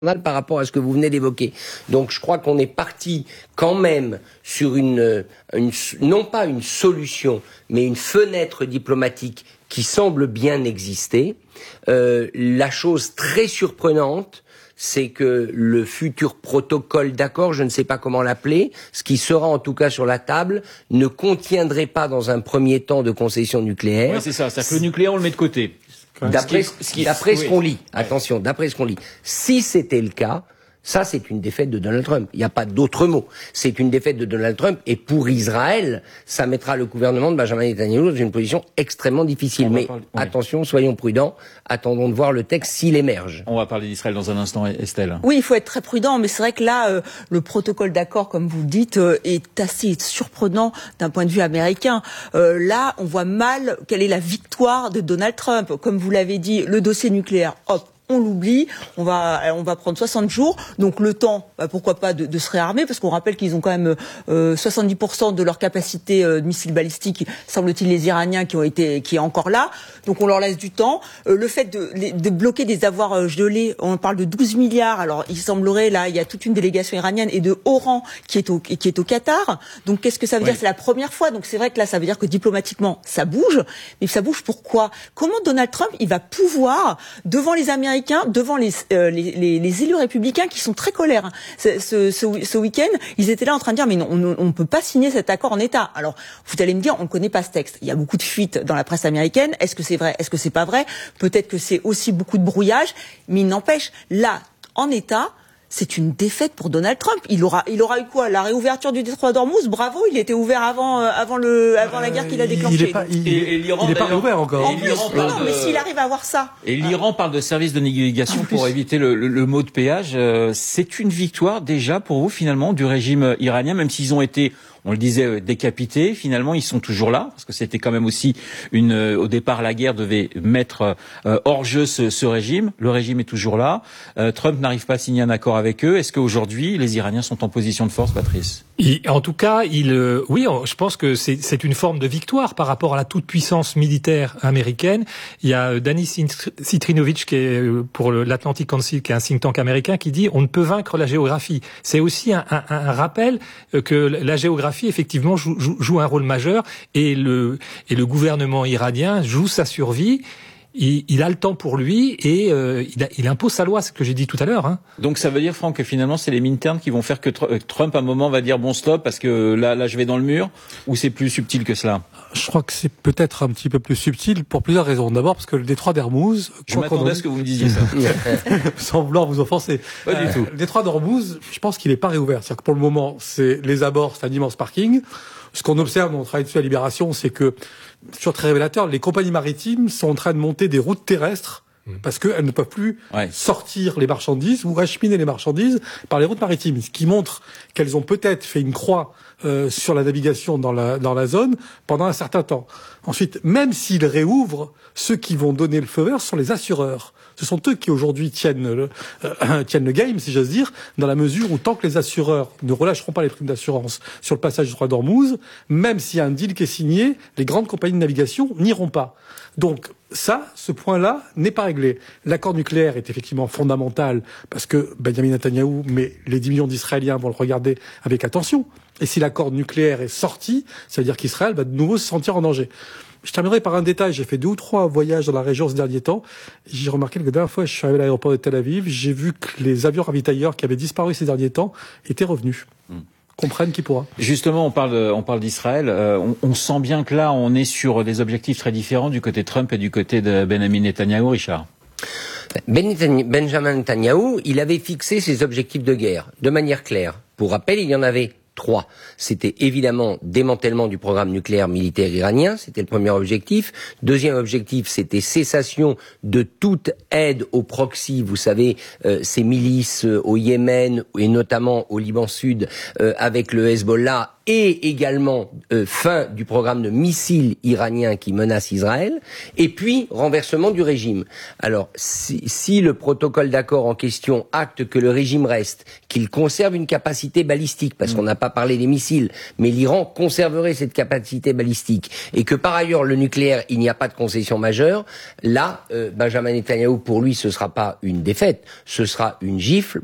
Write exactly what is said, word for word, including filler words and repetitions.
par rapport à ce que vous venez d'évoquer. Donc je crois qu'on est parti quand même sur une, une, non pas une solution, mais une fenêtre diplomatique qui semble bien exister. Euh, la chose très surprenante, c'est que le futur protocole d'accord, je ne sais pas comment l'appeler, ce qui sera en tout cas sur la table, ne contiendrait pas dans un premier temps de concession nucléaire. Oui, c'est ça, c'est-à-dire que le nucléaire, on le met de côté. D'après ce, ce, d'après ce qu'on lit, attention, d'après ce qu'on lit, si c'était le cas, ça c'est une défaite de Donald Trump. Il n'y a pas d'autre mot. C'est une défaite de Donald Trump et pour Israël, ça mettra le gouvernement de Benjamin Netanyahu dans une position extrêmement difficile. Mais parler, oui. attention, soyons prudents, attendons de voir le texte s'il émerge. On va parler d'Israël dans un instant, Estelle. Oui, il faut être très prudent, mais c'est vrai que là, euh, le protocole d'accord, comme vous le dites, euh, est assez surprenant d'un point de vue américain. Euh, là, on voit mal quelle est la victoire de Donald Trump. Comme vous l'avez dit, le dossier nucléaire, hop, on l'oublie, on va on va prendre soixante jours, donc le temps, bah, pourquoi pas, de, de se réarmer, parce qu'on rappelle qu'ils ont quand même euh, soixante-dix pour cent de leur capacité euh, de missiles balistiques, semble-t-il, les Iraniens qui ont été qui est encore là, donc on leur laisse du temps. Euh, le fait de, de bloquer des avoirs euh, gelés, on parle de douze milliards, alors il semblerait, là, il y a toute une délégation iranienne et de haut rang qui est au, qui est au Qatar, donc qu'est-ce que ça veut oui. dire? C'est la première fois, donc c'est vrai que là, ça veut dire que diplomatiquement, ça bouge, mais ça bouge pourquoi? Comment Donald Trump, il va pouvoir, devant les Américains, devant les, euh, les, les, les élus républicains qui sont très colères. Ce, ce, ce week-end, ils étaient là en train de dire mais non, on ne peut pas signer cet accord en état. Alors, vous allez me dire, on ne connaît pas ce texte. Il y a beaucoup de fuites dans la presse américaine. Est-ce que c'est vrai? Est-ce que c'est pas vrai? Peut-être que c'est aussi beaucoup de brouillage. Mais il n'empêche, là, en état, c'est une défaite pour Donald Trump. Il aura, il aura eu quoi? La réouverture du détroit d'Ormuz? Bravo, il était ouvert avant, euh, avant le, avant la guerre qu'il a déclenchée. Il n'est pas, il, et, et l'Iran, il est pas réouvert encore. En plus, non, non, mais s'il arrive à avoir ça. Et l'Iran parle de services de navigation pour éviter le, le, le mot de péage. Euh, c'est une victoire déjà pour vous finalement du régime iranien, même s'ils ont été, on le disait, décapités. Finalement, ils sont toujours là, parce que c'était quand même aussi une. Euh, au départ, la guerre devait mettre euh, hors jeu ce, ce régime. Le régime est toujours là. Euh, Trump n'arrive pas à signer un accord avec eux. Est-ce qu'aujourd'hui, les Iraniens sont en position de force, Patrice? Il, en tout cas, il, euh, oui, je pense que c'est, c'est une forme de victoire par rapport à la toute-puissance militaire américaine. Il y a Danny Citrinowicz, qui est pour l'Atlantic Council, qui est un think tank américain, qui dit on ne peut vaincre la géographie. C'est aussi un, un, un rappel que la géographie, effectivement, joue, joue un rôle majeur et le, et le gouvernement iranien joue sa survie. Il, il a le temps pour lui et euh, il, a, il impose sa loi, c'est ce que j'ai dit tout à l'heure. Hein. Donc ça veut dire, Franck, que finalement c'est les Minterns qui vont faire que Trump à un moment va dire bon stop parce que là, là je vais dans le mur, ou c'est plus subtil que cela? Je crois que c'est peut-être un petit peu plus subtil pour plusieurs raisons. D'abord parce que le détroit d'Ormuz... Je m'attendais à ce que vous me disiez ça. Sans vouloir vous offenser. Pas euh, du tout. Le détroit d'Ormuz, je pense qu'il n'est pas réouvert. C'est-à-dire que pour le moment, c'est les abords, c'est un immense parking. Ce qu'on observe, on travaille dessus à Libération, c'est que, c'est toujours très révélateur, les compagnies maritimes sont en train de monter des routes terrestres parce qu'elles ne peuvent plus ouais. sortir les marchandises ou acheminer les marchandises par les routes maritimes, ce qui montre qu'elles ont peut-être fait une croix euh, sur la navigation dans la, dans la zone pendant un certain temps. Ensuite, même s'ils réouvrent, ceux qui vont donner le feu vert sont les assureurs. Ce sont eux qui aujourd'hui tiennent le, euh, tiennent le game, si j'ose dire, dans la mesure où tant que les assureurs ne relâcheront pas les primes d'assurance sur le passage du détroit d'Ormuz, même s'il y a un deal qui est signé, les grandes compagnies de navigation n'iront pas. Donc ça, ce point-là n'est pas réglé. L'accord nucléaire est effectivement fondamental parce que Benjamin Netanyahou, mais les dix millions d'Israéliens vont le regarder avec attention. Et si l'accord nucléaire est sorti, ça veut dire qu'Israël va de nouveau se sentir en danger. Je terminerai par un détail. J'ai fait deux ou trois voyages dans la région ces derniers temps. J'ai remarqué que la dernière fois, je suis arrivé à l'aéroport de Tel Aviv, j'ai vu que les avions ravitailleurs qui avaient disparu ces derniers temps étaient revenus. Mmh. Comprenne qui pourra. Justement, on parle, on parle d'Israël. Euh, on, on sent bien que là, on est sur des objectifs très différents du côté de Trump et du côté de Benjamin Netanyahou, Richard. Benjamin Netanyahou, il avait fixé ses objectifs de guerre de manière claire. Pour rappel, il y en avait trois. C'était évidemment démantèlement du programme nucléaire militaire iranien, c'était le premier objectif. Deuxième objectif, c'était cessation de toute aide aux proxys, vous savez, euh, ces milices euh, au Yémen et notamment au Liban Sud euh, avec le Hezbollah et également euh, fin du programme de missiles iraniens qui menace Israël, et puis renversement du régime. Alors, si, si le protocole d'accord en question acte que le régime reste, qu'il conserve une capacité balistique, parce mmh. qu'on n'a pas parlé des missiles, mais l'Iran conserverait cette capacité balistique, et que par ailleurs le nucléaire, il n'y a pas de concession majeure, là, euh, Benjamin Netanyahou, pour lui, ce sera pas une défaite, ce sera une gifle